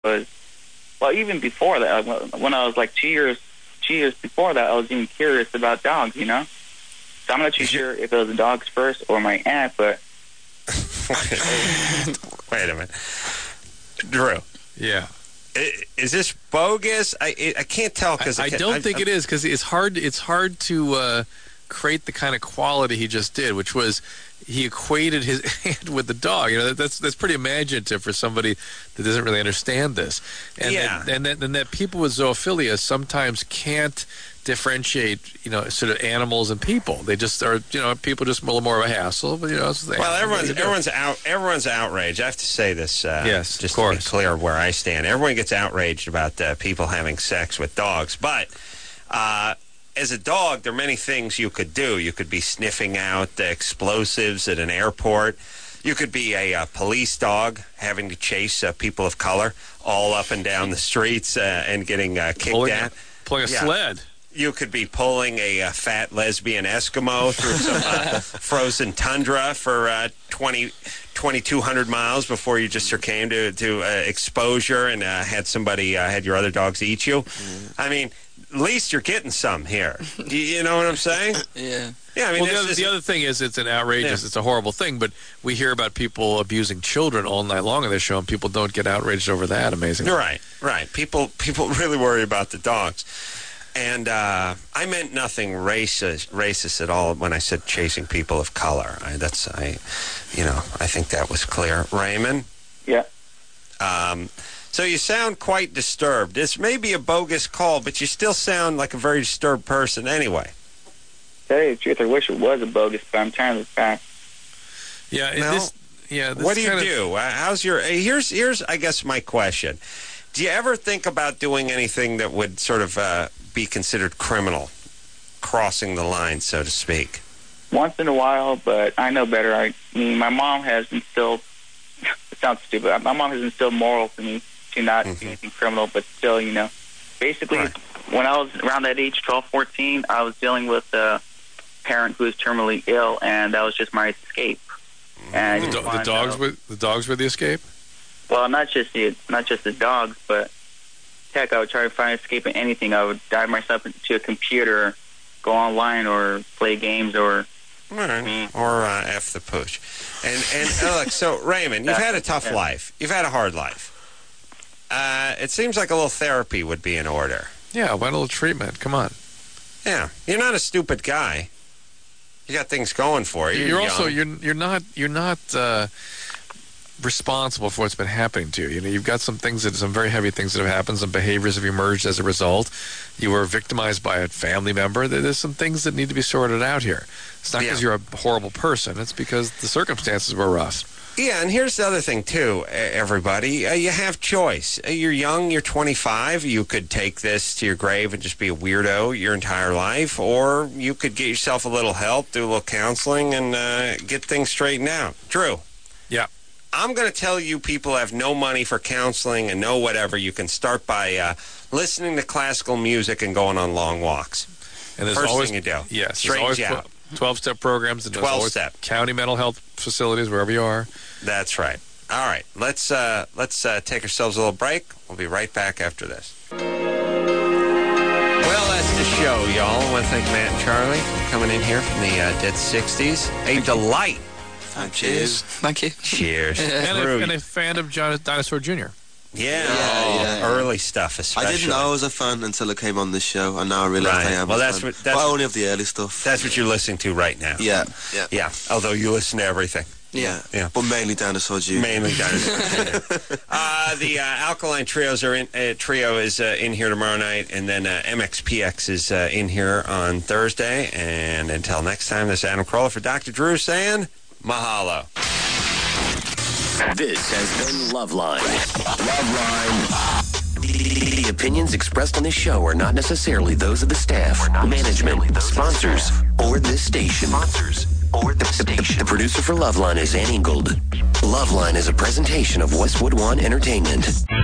was, well, even before that, when I was like 2 years before that, I was even curious about dogs, you know? So I'm not too sure if it was the dogs first or my aunt, but... Wait a minute. Drew. Yeah. Is this bogus? I can't tell because I don't think it is, because it's hard to create the kind of quality he just did, which was he equated his aunt with the dog. You know, that's pretty imaginative for somebody that doesn't really understand this. And that people with zoophilia sometimes can't differentiate, you know, sort of animals and people. They just are, you know, people just a little more of a hassle. But, you know, well, everyone's outraged. I have to say this, yes, just to be clear where I stand. Everyone gets outraged about people having sex with dogs, but as a dog, there are many things you could do. You could be sniffing out explosives at an airport. You could be a police dog having to chase people of color all up and down the streets and getting kicked at. Pulling a sled. You could be pulling a fat lesbian Eskimo through some frozen tundra for 2,200 miles before you just succumbed to exposure and had your other dogs eat you. I mean, at least you're getting some here. You know what I'm saying? Yeah. Yeah, I mean, well, the other thing is it's an outrageous, it's a horrible thing, but we hear about people abusing children all night long on this show, and people don't get outraged over that, amazingly. Right. People really worry about the dogs. And I meant nothing racist at all when I said chasing people of color. I think that was clear. Raymond? Yeah. So you sound quite disturbed. This may be a bogus call, but you still sound like a very disturbed person anyway. Tell you the truth, I wish it was a bogus, but I'm trying to fact. Yeah. This what do you do? How's your? Here's I guess my question. Do you ever think about doing anything that would sort of be considered criminal, crossing the line, so to speak? Once in a while, but I know better. I mean, my mom has instilled, it sounds stupid, my mom has instilled morals in me to not do anything criminal, but still, you know. Basically, when I was around that age, 12, 14, I was dealing with a parent who was terminally ill, and that was just my escape. And the dogs were the escape? Well, not just the dogs, but heck, I would try to find escape in anything. I would dive myself into a computer, go online, or play games, or F the pooch. And look, so Raymond, you've had a tough life. You've had a hard life. It seems like a little therapy would be in order. Yeah, why a little treatment? Come on. Yeah, you're not a stupid guy. You got things going for you. You're not responsible for what's been happening to you. You know, you've got some very heavy things that have happened. Some behaviors have emerged as a result. You were victimized by a family member. There's some things that need to be sorted out here. It's not because you're a horrible person. It's because the circumstances were rough. Yeah, and here's the other thing, too, everybody. You have choice. You're young, you're 25. You could take this to your grave and just be a weirdo your entire life, or you could get yourself a little help, do a little counseling, and get things straightened out. Drew. Yeah. I'm going to tell you people have no money for counseling and no whatever. You can start by listening to classical music and going on long walks. And there's First always, thing you do. Yes. Straighten out. 12-step programs and 12-step county mental health facilities wherever you are. That's right. All right, let's take ourselves a little break. We'll be right back after this. Well, that's the show, y'all. I want to thank Matt and Charlie for coming in here from the Dead 60s. A delight. Cheers. Thank you. Cheers. And a fan of Dinosaur Jr. Yeah. Early stuff, especially. I didn't know I was a fan until I came on this show, and now I realise I am. Well, but only of the early stuff. That's what you're listening to right now. Yeah. Although you listen to everything. Yeah. But mainly Dinosaur Jr. Mainly Dinosaur Jr. The Alkaline Trios trio is in here tomorrow night, and then MXPX is in here on Thursday. And until next time, this is Adam Carolla for Dr. Drew saying mahalo. This has been Loveline. The opinions expressed on this show are not necessarily those of the staff, management, sponsors, or this station. The producer for Loveline is Ann Ingold. Loveline is a presentation of Westwood One Entertainment.